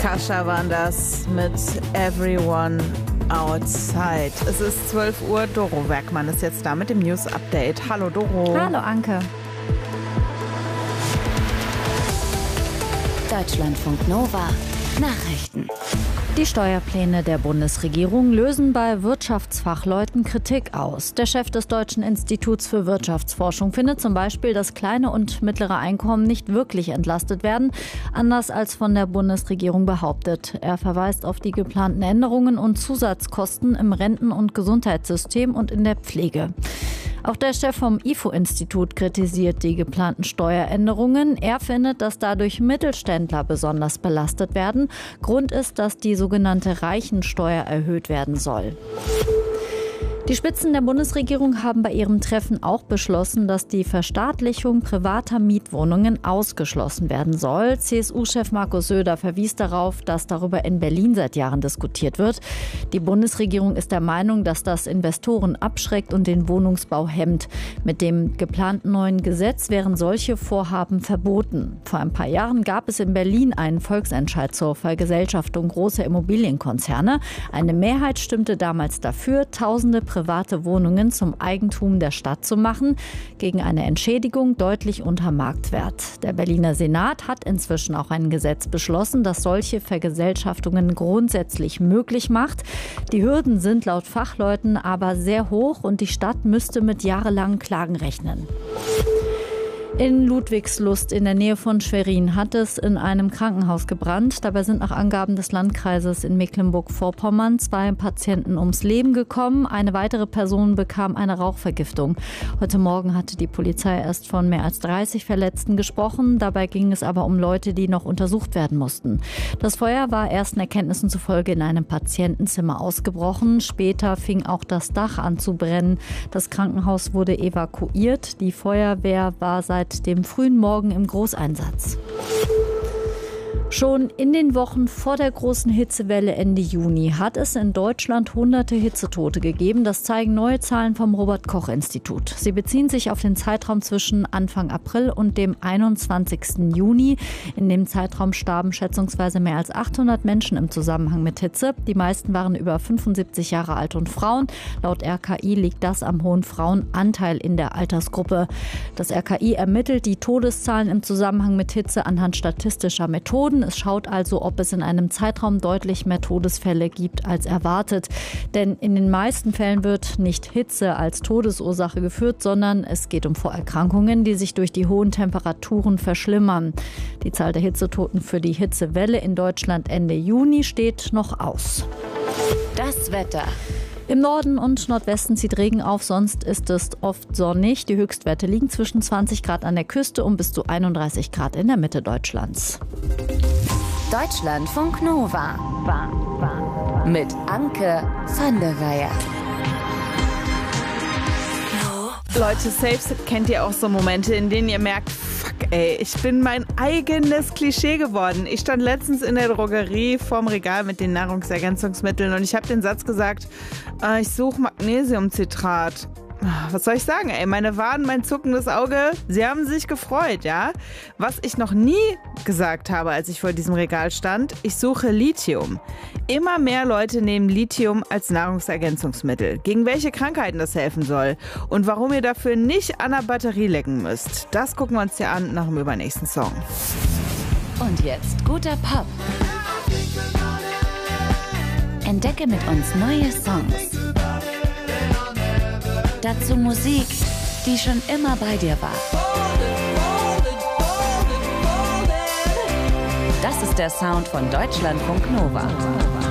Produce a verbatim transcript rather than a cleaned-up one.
Kascha waren das mit Everyone Outside. Es ist zwölf Uhr. Doro Werkmann ist jetzt da mit dem News Update. Hallo Doro. Hallo Anke. Deutschlandfunk Nova Nachrichten. Die Steuerpläne der Bundesregierung lösen bei Wirtschaftsfachleuten Kritik aus. Der Chef des Deutschen Instituts für Wirtschaftsforschung findet zum Beispiel, dass kleine und mittlere Einkommen nicht wirklich entlastet werden, anders als von der Bundesregierung behauptet. Er verweist auf die geplanten Änderungen und Zusatzkosten im Renten- und Gesundheitssystem und in der Pflege. Auch der Chef vom I F O-Institut kritisiert die geplanten Steueränderungen. Er findet, dass dadurch Mittelständler besonders belastet werden. Grund ist, dass die sogenannte Reichensteuer erhöht werden soll. Die Spitzen der Bundesregierung haben bei ihrem Treffen auch beschlossen, dass die Verstaatlichung privater Mietwohnungen ausgeschlossen werden soll. C S U-Chef Markus Söder verwies darauf, dass darüber in Berlin seit Jahren diskutiert wird. Die Bundesregierung ist der Meinung, dass das Investoren abschreckt und den Wohnungsbau hemmt. Mit dem geplanten neuen Gesetz wären solche Vorhaben verboten. Vor ein paar Jahren gab es in Berlin einen Volksentscheid zur Vergesellschaftung großer Immobilienkonzerne. Eine Mehrheit stimmte damals dafür, tausende private Wohnungen zum Eigentum der Stadt zu machen, gegen eine Entschädigung deutlich unter Marktwert. Der Berliner Senat hat inzwischen auch ein Gesetz beschlossen, das solche Vergesellschaftungen grundsätzlich möglich macht. Die Hürden sind laut Fachleuten aber sehr hoch und die Stadt müsste mit jahrelangen Klagen rechnen. In Ludwigslust in der Nähe von Schwerin hat es in einem Krankenhaus gebrannt. Dabei sind nach Angaben des Landkreises in Mecklenburg-Vorpommern zwei Patienten ums Leben gekommen. Eine weitere Person bekam eine Rauchvergiftung. Heute Morgen hatte die Polizei erst von mehr als dreißig Verletzten gesprochen. Dabei ging es aber um Leute, die noch untersucht werden mussten. Das Feuer war ersten Erkenntnissen zufolge in einem Patientenzimmer ausgebrochen. Später fing auch das Dach an zu brennen. Das Krankenhaus wurde evakuiert. Die Feuerwehr war seit dem frühen Morgen im Großeinsatz. Schon in den Wochen vor der großen Hitzewelle Ende Juni hat es in Deutschland hunderte Hitzetote gegeben. Das zeigen neue Zahlen vom Robert-Koch-Institut. Sie beziehen sich auf den Zeitraum zwischen Anfang April und dem einundzwanzigsten Juni. In dem Zeitraum starben schätzungsweise mehr als achthundert Menschen im Zusammenhang mit Hitze. Die meisten waren über fünfundsiebzig Jahre alt und Frauen. Laut R K I liegt das am hohen Frauenanteil in der Altersgruppe. Das R K I ermittelt die Todeszahlen im Zusammenhang mit Hitze anhand statistischer Methoden. Es schaut also, ob es in einem Zeitraum deutlich mehr Todesfälle gibt als erwartet. Denn in den meisten Fällen wird nicht Hitze als Todesursache geführt, sondern es geht um Vorerkrankungen, die sich durch die hohen Temperaturen verschlimmern. Die Zahl der Hitzetoten für die Hitzewelle in Deutschland Ende Juni steht noch aus. Das Wetter. Im Norden und Nordwesten zieht Regen auf, sonst ist es oft sonnig. Die Höchstwerte liegen zwischen zwanzig Grad an der Küste und bis zu einunddreißig Grad in der Mitte Deutschlands. Deutschlandfunk Nova mit Anke van der Weyer. Leute, safe kennt ihr auch so Momente, in denen ihr merkt, fuck ey, ich bin mein eigenes Klischee geworden. Ich stand letztens in der Drogerie vorm Regal mit den Nahrungsergänzungsmitteln und ich habe den Satz gesagt, äh, ich suche Magnesiumcitrat. Was soll ich sagen, ey? Meine Waden, mein zuckendes Auge, sie haben sich gefreut, ja? Was ich noch nie gesagt habe, als ich vor diesem Regal stand, ich suche Lithium. Immer mehr Leute nehmen Lithium als Nahrungsergänzungsmittel. Gegen welche Krankheiten das helfen soll und warum ihr dafür nicht an der Batterie lecken müsst, das gucken wir uns hier an nach dem übernächsten Song. Und jetzt guter Pop. Entdecke mit uns neue Songs. Dazu Musik, die schon immer bei dir war. Das ist der Sound von Deutschlandfunk Nova.